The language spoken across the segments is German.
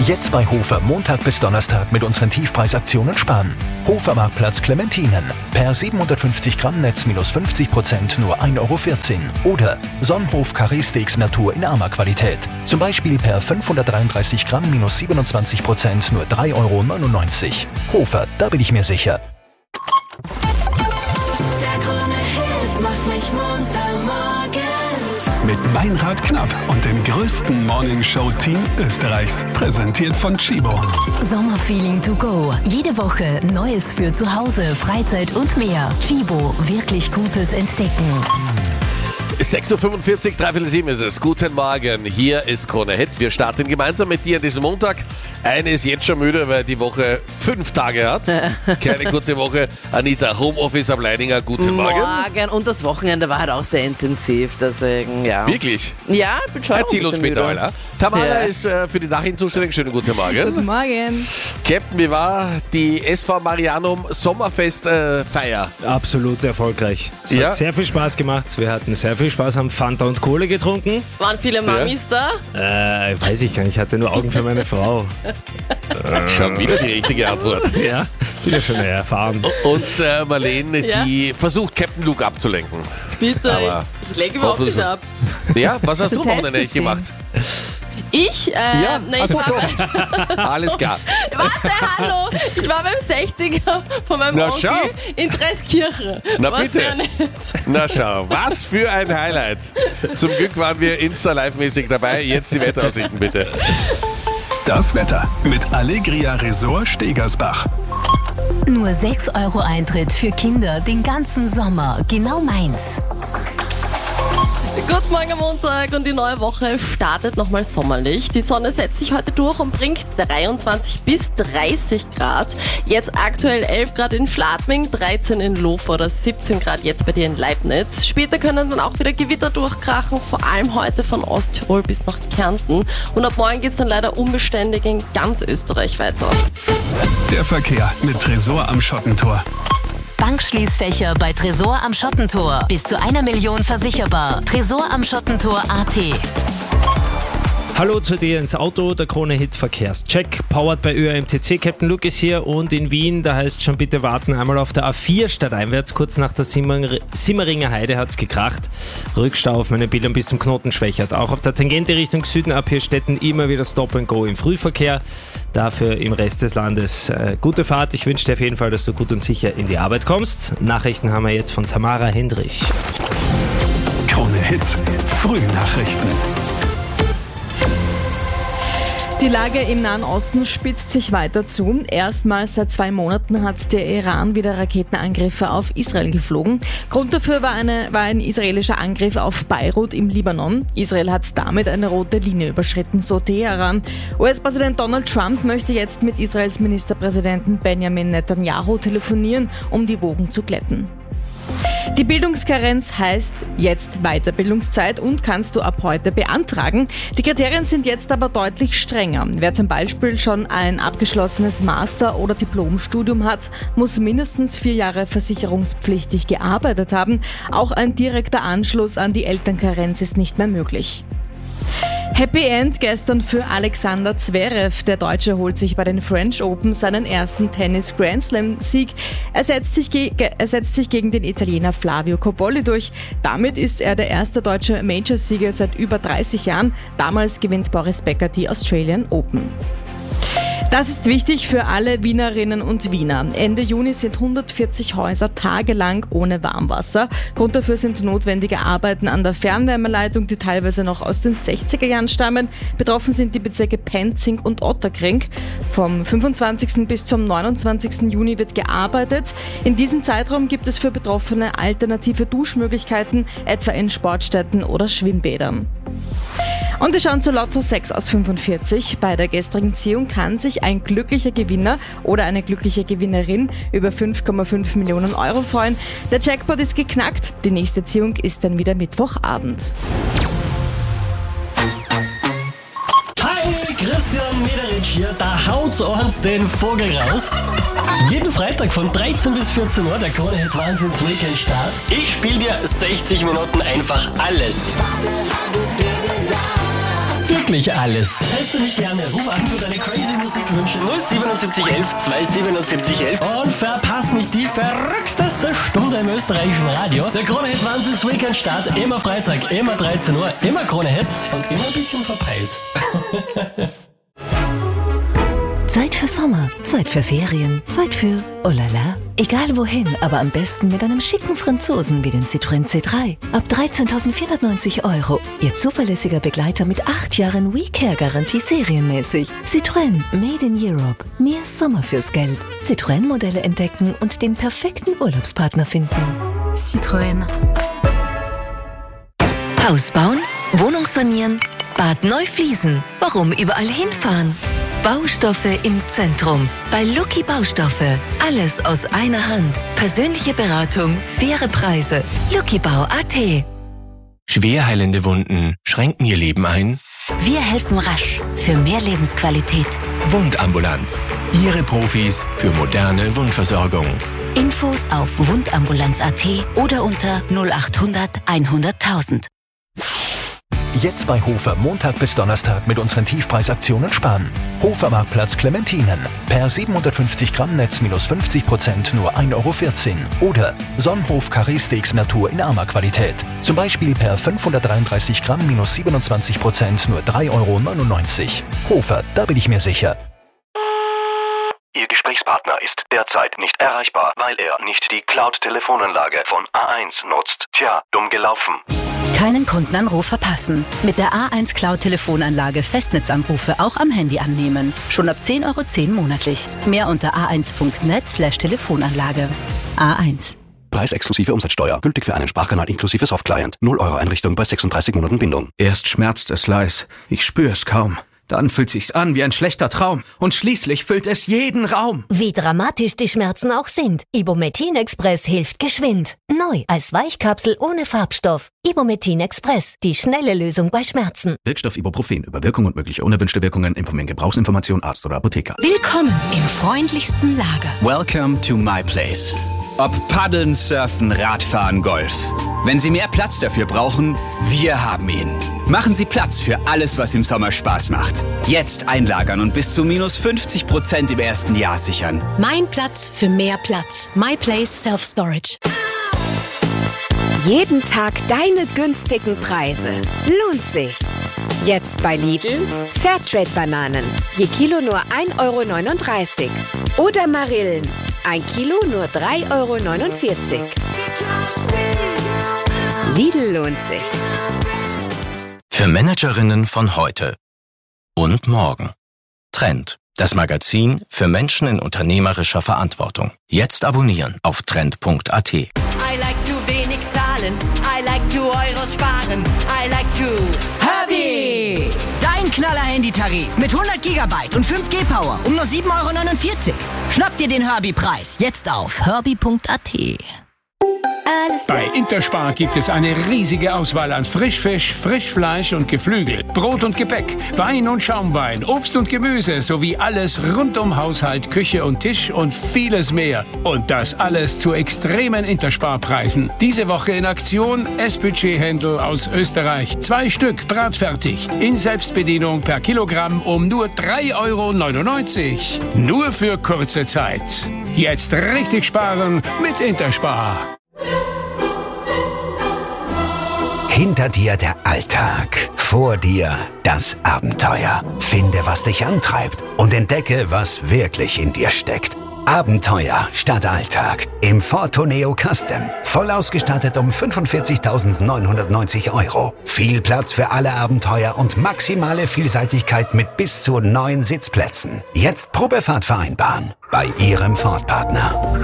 Jetzt bei Hofer Montag bis Donnerstag mit unseren Tiefpreisaktionen sparen. Hofer Marktplatz Clementinen. Per 750 Gramm Netz minus 50% nur 1,14 € Oder Sonnenhof Carré Steaks Natur in Arma-Qualität. Zum Beispiel per 533 Gramm minus 27% nur 3,99 €. Hofer, da bin ich mir sicher. Der Krone-Hit macht mich munter morgens. Mit Meinrad Knapp und dem größten Morningshow-Team Österreichs. Präsentiert von Chibo. Sommerfeeling to go. Jede Woche Neues für zu Hause, Freizeit und mehr. Chibo, wirklich Gutes entdecken. 6.45 Uhr, 6:45 ist es. Guten Morgen, hier ist Krone Hit. Wir starten gemeinsam mit dir an diesem Montag. Eine ist jetzt schon müde, weil die Woche 5 Tage hat. Keine kurze Woche. Anita, Homeoffice am Leininger, guten Morgen. Morgen. Und das Wochenende war halt auch sehr intensiv, deswegen, ja. Wirklich? Ja, ich bin schon Erzähl uns später mal. Tamara ist für die Nachrichten zuständig. Schönen guten Morgen. Guten Morgen. Captain, wie war die SV Marianum Sommerfest-Feier? Absolut erfolgreich. Es Ja. hat sehr viel Spaß gemacht. Wir hatten sehr viel Spaß, haben Fanta und Kohle getrunken. Waren viele Mamis da? Weiß ich gar nicht, ich hatte nur Augen für meine Frau. Schon wieder die richtige Antwort. Ja, bin ja schon erfahren. Und Marlene, Ja? die versucht, Captain Luke abzulenken. Bitte, Aber ich lege überhaupt nicht ab. Ja, was hast du am testest Wochenende eigentlich ihn. gemacht? Ich? Ja, ich also war Alles klar. Warte, hallo! Ich war beim 60er von meinem Na, Onkel schau. in Dreiskirchen. Na, War bitte. sehr nett. Na schau, was für ein Highlight. Zum Glück waren wir Insta-Live-mäßig dabei. Jetzt die Wetteraussichten bitte. Das Wetter mit Allegria Resort Stegersbach. Nur 6 € Eintritt für Kinder den ganzen Sommer. Genau meins. Guten Morgen am Montag und die neue Woche startet nochmal sommerlich. Die Sonne setzt sich heute durch und bringt 23 bis 30 Grad. Jetzt aktuell 11 Grad in Schladming, 13 in Lof oder 17 Grad jetzt bei dir in Leibniz. Später können dann auch wieder Gewitter durchkrachen, vor allem heute von Osttirol bis nach Kärnten. Und ab morgen geht es dann leider unbeständig in ganz Österreich weiter. Der Verkehr mit Tresor am Schottentor. Bankschließfächer bei Tresor am Schottentor. Bis zu 1 Million versicherbar. Tresor am Schottentor.at. Hallo zu dir ins Auto, der Krone-Hit Verkehrscheck, powered bei ÖAMTC. Captain Luke ist hier und in Wien, da heißt schon bitte warten, einmal auf der A4 stadteinwärts, kurz nach der Simmeringer Heide hat es gekracht. Rückstau auf meinen Bildern bis zum Knoten schwächert. Auch auf der Tangente Richtung Süden ab hier Städten immer wieder Stop and Go im Frühverkehr. Dafür im Rest des Landes gute Fahrt. Ich wünsche dir auf jeden Fall, dass du gut und sicher in die Arbeit kommst. Nachrichten haben wir jetzt von Tamara Hendrich. Krone Hit Frühnachrichten. Die Lage im Nahen Osten spitzt sich weiter zu. Erstmals seit 2 Monaten hat der Iran wieder Raketenangriffe auf Israel geflogen. Grund dafür war ein israelischer Angriff auf Beirut im Libanon. Israel hat damit eine rote Linie überschritten, so Teheran. US-Präsident Donald Trump möchte jetzt mit Israels Ministerpräsidenten Benjamin Netanyahu telefonieren, um die Wogen zu glätten. Die Bildungskarenz heißt jetzt Weiterbildungszeit und kannst du ab heute beantragen. Die Kriterien sind jetzt aber deutlich strenger. Wer zum Beispiel schon ein abgeschlossenes Master- oder Diplomstudium hat, muss mindestens 4 Jahre versicherungspflichtig gearbeitet haben. Auch ein direkter Anschluss an die Elternkarenz ist nicht mehr möglich. Happy End gestern für Alexander Zverev. Der Deutsche holt sich bei den French Open seinen ersten Tennis-Grand-Slam-Sieg. Er setzt sich gegen den Italiener Flavio Cobolli durch. Damit ist er der erste deutsche Major-Sieger seit über 30 Jahren. Damals gewinnt Boris Becker die Australian Open. Das ist wichtig für alle Wienerinnen und Wiener. Ende Juni sind 140 Häuser tagelang ohne Warmwasser. Grund dafür sind notwendige Arbeiten an der Fernwärmeleitung, die teilweise noch aus den 60er Jahren stammen. Betroffen sind die Bezirke Penzing und Otterkring. Vom 25. bis zum 29. Juni wird gearbeitet. In diesem Zeitraum gibt es für Betroffene alternative Duschmöglichkeiten, etwa in Sportstätten oder Schwimmbädern. Und wir schauen zu Lotto 6 aus 45. Bei der gestrigen Ziehung kann sich ein glücklicher Gewinner oder eine glückliche Gewinnerin über 5,5 Millionen Euro freuen. Der Jackpot ist geknackt. Die nächste Ziehung ist dann wieder Mittwochabend. Hi, Christian Mederitsch hier, da haut's uns den Vogel raus. Jeden Freitag von 13 bis 14 Uhr, der Krone-Hit Wahnsinns-Weekend-Start. Ich spiele dir 60 Minuten einfach alles. Wirklich. wirklich alles. Teste mich gerne. Ruf an für deine crazy Musikwünsche 07711 27711 und verpass nicht die verrückteste Stunde im österreichischen Radio. Der Krone-Hit Wahnsinns Weekend Start. Immer Freitag, immer 13 Uhr, immer Krone-Hit und immer ein bisschen verpeilt. Zeit für Sommer, Zeit für Ferien, Zeit für oh la la. Egal wohin, aber am besten mit einem schicken Franzosen wie den Citroën C3. Ab 13.490 €. Ihr zuverlässiger Begleiter mit 8 Jahren WeCare-Garantie serienmäßig. Citroën, made in Europe. Mehr Sommer fürs Geld. Citroën-Modelle entdecken und den perfekten Urlaubspartner finden. Citroën. Haus bauen, Wohnung sanieren, Bad neu fließen. Warum überall hinfahren? Baustoffe im Zentrum. Bei Lucky Baustoffe. Alles aus einer Hand. Persönliche Beratung, faire Preise. LuckyBau.at. Schwer heilende Wunden schränken ihr Leben ein? Wir helfen rasch für mehr Lebensqualität. Wundambulanz. Ihre Profis für moderne Wundversorgung. Infos auf wundambulanz.at oder unter 0800 100 1000. Jetzt bei Hofer Montag bis Donnerstag mit unseren Tiefpreisaktionen sparen. Hofer Marktplatz Clementinen. Per 750 Gramm Netz minus 50% nur 1,14 €. Oder Sonnenhof Carré Steaks Natur in Arma-Qualität. Zum Beispiel per 533 Gramm minus 27% nur 3,99 €. Hofer, da bin ich mir sicher. Ihr Gesprächspartner ist derzeit nicht erreichbar, weil er nicht die Cloud-Telefonanlage von A1 nutzt. Tja, dumm gelaufen. Keinen Kundenanruf verpassen. Mit der A1 Cloud Telefonanlage Festnetzanrufe auch am Handy annehmen. Schon ab 10,10 € monatlich. Mehr unter a1.net/Telefonanlage. A1. Preis exklusive Umsatzsteuer. Gültig für einen Sprachkanal inklusive Softclient. 0 € Einrichtung bei 36 Monaten Bindung. Erst schmerzt es leis. Ich spüre es kaum. Dann fühlt sich's an wie ein schlechter Traum. Und schließlich füllt es jeden Raum. Wie dramatisch die Schmerzen auch sind. Ibumetin Express hilft geschwind. Neu als Weichkapsel ohne Farbstoff. Ibumetin Express. Die schnelle Lösung bei Schmerzen. Wirkstoff Ibuprofen. Über Wirkung und mögliche unerwünschte Wirkungen informieren Gebrauchsinformation Arzt oder Apotheker. Willkommen im freundlichsten Lager. Welcome to my place. Ob Paddeln, Surfen, Radfahren, Golf. Wenn Sie mehr Platz dafür brauchen, wir haben ihn. Machen Sie Platz für alles, was im Sommer Spaß macht. Jetzt einlagern und bis zu minus 50% im ersten Jahr sichern. Mein Platz für mehr Platz. My Place Self Storage. Jeden Tag deine günstigen Preise. Lohnt sich. Jetzt bei Lidl Fairtrade-Bananen. Je Kilo nur 1,39 € Oder Marillen. 1 Kilo nur 3,49 €. Lidl lohnt sich. Für Managerinnen von heute und morgen. Trend. Das Magazin für Menschen in unternehmerischer Verantwortung. Jetzt abonnieren auf trend.at. I like to wenig zahlen. I like to Euros sparen. I like to Herbie! Dein Knaller-Handytarif mit 100 GB und 5G Power um nur 7,49 €. Schnapp dir den Herbie-Preis jetzt auf herbie.at. Bei Interspar gibt es eine riesige Auswahl an Frischfisch, Frischfleisch und Geflügel, Brot und Gebäck, Wein und Schaumwein, Obst und Gemüse sowie alles rund um Haushalt, Küche und Tisch und vieles mehr. Und das alles zu extremen Interspar-Preisen. Diese Woche in Aktion S-Budget-Händel aus Österreich. 2 Stück bratfertig in Selbstbedienung per Kilogramm um nur 3,99 €. Nur für kurze Zeit. Jetzt richtig sparen mit Interspar. Hinter dir der Alltag, vor dir das Abenteuer. Finde, was dich antreibt und entdecke, was wirklich in dir steckt. Abenteuer statt Alltag im Ford Tourneo Custom. Voll ausgestattet um 45.990 €. Viel Platz für alle Abenteuer und maximale Vielseitigkeit mit bis zu 9 Sitzplätzen. Jetzt Probefahrt vereinbaren bei Ihrem Ford-Partner.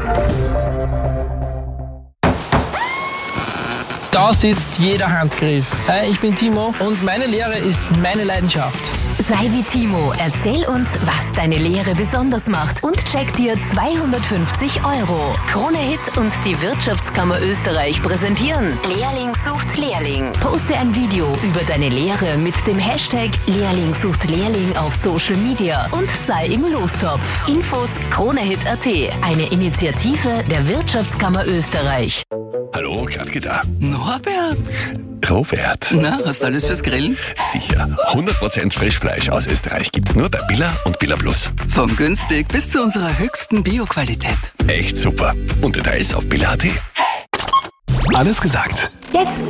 Da sitzt jeder Handgriff. Hi, ich bin Timo und meine Lehre ist meine Leidenschaft. Sei wie Timo, erzähl uns, was deine Lehre besonders macht und check dir 250 €. Krone-Hit und die Wirtschaftskammer Österreich präsentieren Lehrling sucht Lehrling. Poste ein Video über deine Lehre mit dem Hashtag Lehrling sucht Lehrling auf Social Media und sei im Lostopf. Infos Krone-Hit.at, eine Initiative der Wirtschaftskammer Österreich. Hallo, Katke da. Norbert? Rohwert. Na, hast du alles fürs Grillen? Sicher. 100% Frischfleisch aus Österreich gibt's nur bei Billa und Billa Plus. Vom günstig bis zu unserer höchsten Bio-Qualität. Echt super. Und Details auf billa.at. Alles gesagt. Jetzt